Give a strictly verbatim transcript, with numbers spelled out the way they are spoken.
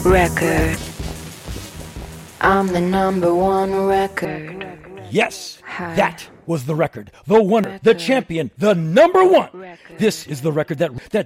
record. I'm the number one record. Yes, that was the record. The winner, the champion, the number one. This is the record that that